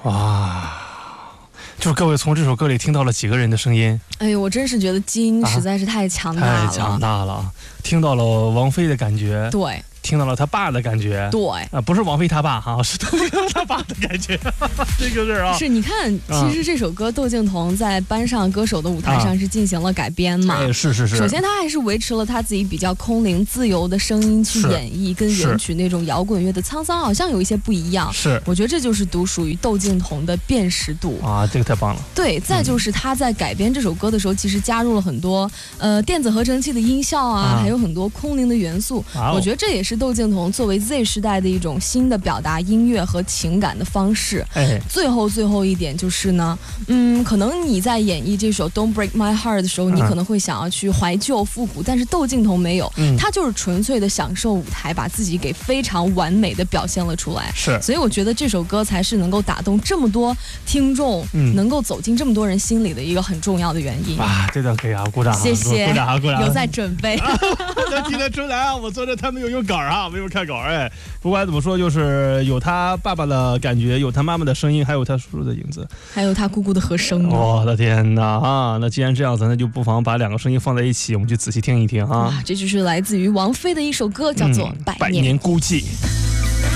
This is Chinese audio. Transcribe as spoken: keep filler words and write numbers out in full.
哇，就是各位从这首歌里听到了几个人的声音？ 哎呦，我真是觉得基因实在是太强大了， 太强大了，听到了王菲的感觉， 对。 听到了他爸的感觉， 对啊，不是王菲他爸哈，是窦靖童他爸的感觉，这个是啊。 是，你看，其实这首歌窦靖童在搬上歌手的舞台上是进行了改编嘛？ 哎，是是是。 首先，他还是维持了他自己比较空灵、自由的声音去演绎，跟原曲那种摇滚乐的沧桑好像有一些不一样。 是， 我觉得这就是独属于窦靖童的辨识度啊，这个太棒了。 对，再就是他在改编这首歌的时候，其实加入了很多呃电子合成器的音效啊，啊还有很多空灵的元素。啊、我觉得这也是窦靖童作为 Z 时代的一种新的表达音乐和情感的方式。 哎， 最后最后一点就是呢，嗯，可能你在演绎这首 Don't Break My Heart 的时候，你可能会想要去怀旧复古，但是窦靖童没有，嗯、他就是纯粹的享受舞台，把自己给非常完美的表现了出来。 是， 所以我觉得这首歌才是能够打动这么多听众，嗯、能够走进这么多人心里的一个很重要的原因。 哇，这段可以啊，鼓掌！ 谢谢， 鼓掌啊，鼓掌！ 有在准备。 能听得出来啊，我坐着他没有用稿啊，没有看稿。哎，不管怎么说，就是有他爸爸的感觉，有他妈妈的声音，还有他叔叔的影子， 还有他姑姑的和声。 我的天哪啊！那既然这样，咱就不妨把两个声音放在一起，我们就仔细听一听啊。 这就是来自于王菲的一首歌，叫做《 嗯、百年孤寂》。